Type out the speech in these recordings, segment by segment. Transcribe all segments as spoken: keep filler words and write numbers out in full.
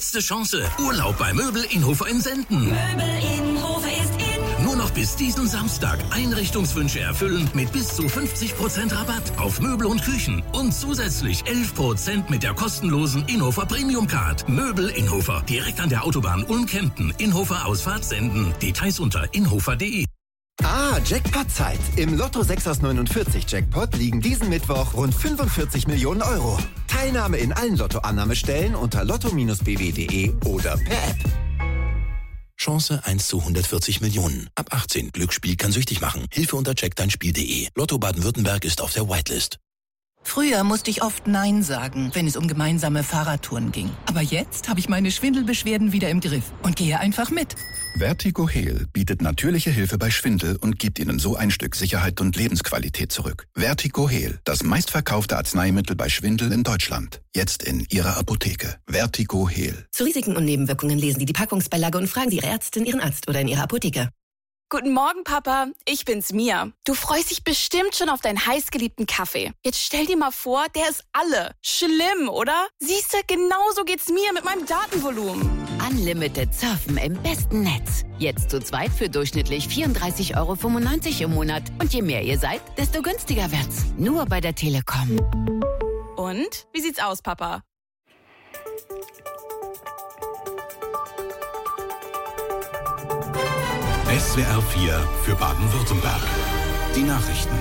Letzte Chance. Urlaub bei Möbel Inhofer in Senden. Möbel Inhofer ist in. Nur noch bis diesen Samstag Einrichtungswünsche erfüllen mit bis zu fünfzig Prozent Rabatt auf Möbel und Küchen. Und zusätzlich elf Prozent mit der kostenlosen Inhofer Premium Card. Möbel Inhofer. Direkt an der Autobahn Ulm-Kempten. Inhofer Ausfahrt Senden. Details unter inhofer punkt de. Ah, Jackpot-Zeit. Im Lotto sechs aus neunundvierzig Jackpot liegen diesen Mittwoch rund fünfundvierzig Millionen Euro. Teilnahme in allen Lottoannahmestellen unter lotto Bindestrich b w punkt de oder per App. Chance eins zu hundertvierzig Millionen. Ab achtzehn. Glücksspiel kann süchtig machen. Hilfe unter check dein spiel punkt de. Lotto Baden-Württemberg ist auf der Whitelist. Früher musste ich oft Nein sagen, wenn es um gemeinsame Fahrradtouren ging. Aber jetzt habe ich meine Schwindelbeschwerden wieder im Griff und gehe einfach mit. Vertigo Heal bietet natürliche Hilfe bei Schwindel und gibt Ihnen so ein Stück Sicherheit und Lebensqualität zurück. Vertigo Heal, das meistverkaufte Arzneimittel bei Schwindel in Deutschland. Jetzt in Ihrer Apotheke. Vertigo Heal. Zu Risiken und Nebenwirkungen lesen Sie die Packungsbeilage und fragen Sie Ihre Ärztin, Ihren Arzt oder in Ihrer Apotheke. Guten Morgen, Papa. Ich bin's, Mia. Du freust dich bestimmt schon auf deinen heißgeliebten Kaffee. Jetzt stell dir mal vor, der ist alle. Schlimm, oder? Siehste, genauso geht's mir mit meinem Datenvolumen. Unlimited Surfen im besten Netz. Jetzt zu zweit für durchschnittlich vierunddreißig Euro fünfundneunzig im Monat. Und je mehr ihr seid, desto günstiger wird's. Nur bei der Telekom. Und? Wie sieht's aus, Papa? S W R vier für Baden-Württemberg. Die Nachrichten.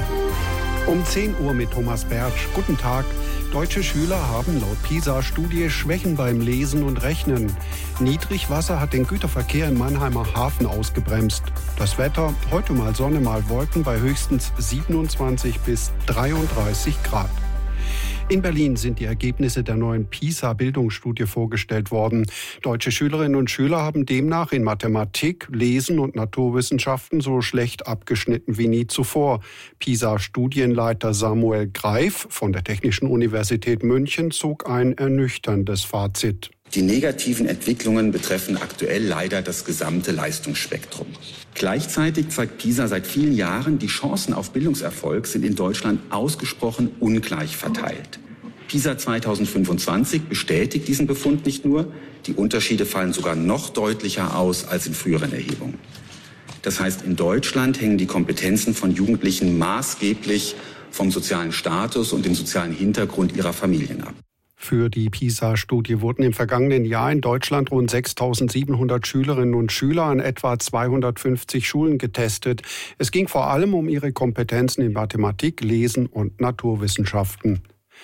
Um zehn Uhr mit Thomas Bertsch. Guten Tag. Deutsche Schüler haben laut PISA-Studie Schwächen beim Lesen und Rechnen. Niedrigwasser hat den Güterverkehr im Mannheimer Hafen ausgebremst. Das Wetter, heute mal Sonne, mal Wolken bei höchstens siebenundzwanzig bis dreiunddreißig Grad. In Berlin sind die Ergebnisse der neuen PISA-Bildungsstudie vorgestellt worden. Deutsche Schülerinnen und Schüler haben demnach in Mathematik, Lesen und Naturwissenschaften so schlecht abgeschnitten wie nie zuvor. PISA-Studienleiter Samuel Greif von der Technischen Universität München zog ein ernüchterndes Fazit. Die negativen Entwicklungen betreffen aktuell leider das gesamte Leistungsspektrum. Gleichzeitig zeigt PISA seit vielen Jahren, die Chancen auf Bildungserfolg sind in Deutschland ausgesprochen ungleich verteilt. PISA zweitausendfünfundzwanzig bestätigt diesen Befund nicht nur, die Unterschiede fallen sogar noch deutlicher aus als in früheren Erhebungen. Das heißt, in Deutschland hängen die Kompetenzen von Jugendlichen maßgeblich vom sozialen Status und dem sozialen Hintergrund ihrer Familien ab. Für die PISA-Studie wurden im vergangenen Jahr in Deutschland rund sechstausendsiebenhundert Schülerinnen und Schüler an etwa zweihundertfünfzig Schulen getestet. Es ging vor allem um ihre Kompetenzen in Mathematik, Lesen und Naturwissenschaften.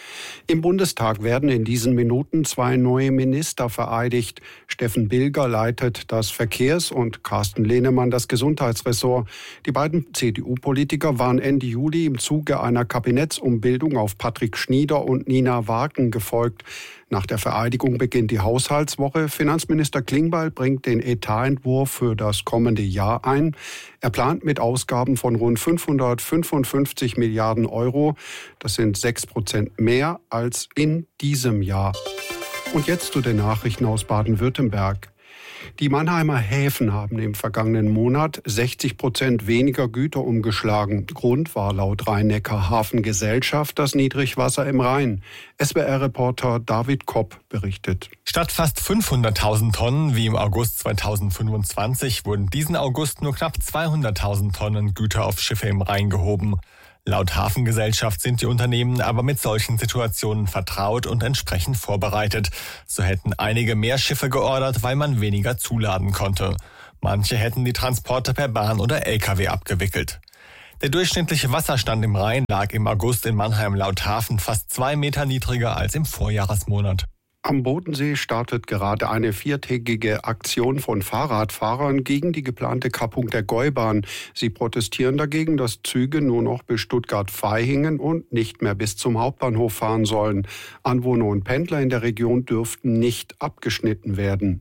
Im Bundestag werden in diesen Minuten zwei neue Minister vereidigt. Steffen Bilger leitet das Verkehrs- und Carsten Lehnemann das Gesundheitsressort. Die beiden C D U-Politiker waren Ende Juli im Zuge einer Kabinettsumbildung auf Patrick Schnieder und Nina Wagen gefolgt. Nach der Vereidigung beginnt die Haushaltswoche. Finanzminister Klingbeil bringt den Etatentwurf für das kommende Jahr ein. Er plant mit Ausgaben von rund fünfhundertfünfundfünfzig Milliarden Euro. Das sind sechs Prozent mehr als in diesem Jahr. Und jetzt zu den Nachrichten aus Baden-Württemberg. Die Mannheimer Häfen haben im vergangenen Monat sechzig Prozent weniger Güter umgeschlagen. Grund war laut Rhein-Neckar-Hafengesellschaft das Niedrigwasser im Rhein. S W R-Reporter David Kopp berichtet. Statt fast fünfhunderttausend Tonnen wie im August zweitausendfünfundzwanzig wurden diesen August nur knapp zweihunderttausend Tonnen Güter auf Schiffe im Rhein gehoben. Laut Hafengesellschaft sind die Unternehmen aber mit solchen Situationen vertraut und entsprechend vorbereitet. So hätten einige mehr Schiffe geordert, weil man weniger zuladen konnte. Manche hätten die Transporte per Bahn oder L K W abgewickelt. Der durchschnittliche Wasserstand im Rhein lag im August in Mannheim laut Hafen fast zwei Meter niedriger als im Vorjahresmonat. Am Bodensee startet gerade eine viertägige Aktion von Fahrradfahrern gegen die geplante Kappung der Gäubahn. Sie protestieren dagegen, dass Züge nur noch bis Stuttgart-Vaihingen und nicht mehr bis zum Hauptbahnhof fahren sollen. Anwohner und Pendler in der Region dürften nicht abgeschnitten werden.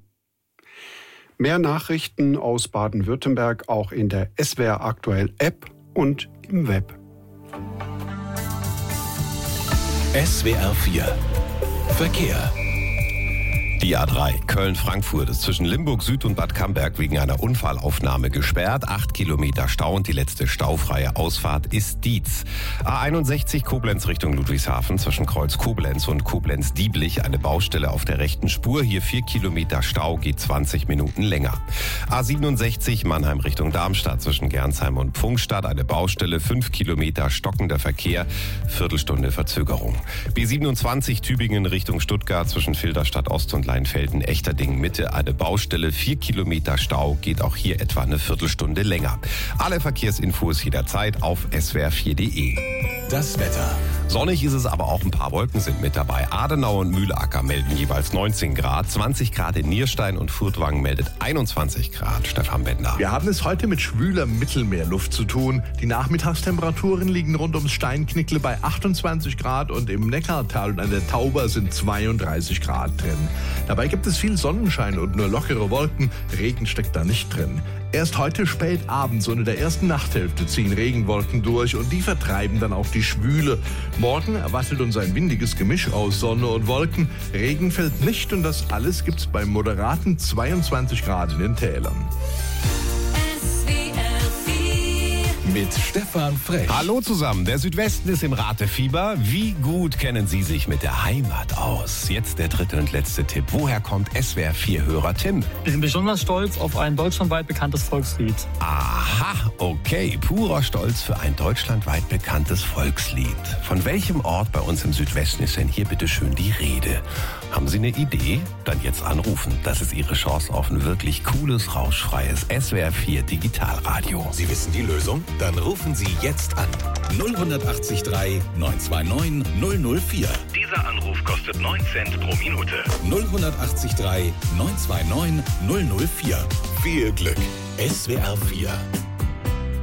Mehr Nachrichten aus Baden-Württemberg auch in der S W R Aktuell App und im Web. S W R vier Verkehr. Die A drei Köln-Frankfurt ist zwischen Limburg Süd und Bad Camberg wegen einer Unfallaufnahme gesperrt. Acht Kilometer Stau und die letzte staufreie Ausfahrt ist Dietz. A einundsechzig Koblenz Richtung Ludwigshafen zwischen Kreuz Koblenz und Koblenz-Dieblich eine Baustelle auf der rechten Spur. Hier vier Kilometer Stau, geht zwanzig Minuten länger. A siebenundsechzig Mannheim Richtung Darmstadt zwischen Gernsheim und Pfungstadt eine Baustelle. Fünf Kilometer stockender Verkehr, Viertelstunde Verzögerung. B siebenundzwanzig Tübingen Richtung Stuttgart zwischen Filderstadt Ost und Leinfelden-Echterdingen Mitte eine Baustelle. Vier Kilometer Stau, geht auch hier etwa eine Viertelstunde länger. Alle Verkehrsinfos jederzeit auf s w r vier punkt d e. Das Wetter. Sonnig ist es, aber auch ein paar Wolken sind mit dabei. Adenau und Mühlacker melden jeweils neunzehn Grad, zwanzig Grad in Nierstein und Furtwangen meldet einundzwanzig Grad. Stefan Bender. Wir haben es heute mit schwüler Mittelmeerluft zu tun. Die Nachmittagstemperaturen liegen rund ums Steinknickle bei achtundzwanzig Grad und im Neckartal und an der Tauber sind zweiunddreißig Grad drin. Dabei gibt es viel Sonnenschein und nur lockere Wolken. Regen steckt da nicht drin. Erst heute spät abends und in der ersten Nachthälfte ziehen Regenwolken durch und die vertreiben dann auch die Schwüle. Morgen erwartet uns ein windiges Gemisch aus Sonne und Wolken. Regen fällt nicht und das alles gibt's bei moderaten zweiundzwanzig Grad in den Tälern. Mit Stefan Frech. Hallo zusammen, der Südwesten ist im Ratefieber. Wie gut kennen Sie sich mit der Heimat aus? Jetzt der dritte und letzte Tipp. Woher kommt S W R vier-Hörer Tim? Wir sind besonders stolz auf ein deutschlandweit bekanntes Volkslied. Aha, okay. Purer Stolz für ein deutschlandweit bekanntes Volkslied. Von welchem Ort bei uns im Südwesten ist denn hier bitte schön die Rede? Haben Sie eine Idee? Dann jetzt anrufen. Das ist Ihre Chance auf ein wirklich cooles, rauschfreies S W R vier Digitalradio. Sie wissen die Lösung? Dann rufen Sie jetzt an. null acht drei neun zwei neun null null vier. Dieser Anruf kostet neun Cent pro Minute. null acht drei neun zwei neun null null vier. Viel Glück. S W R vier.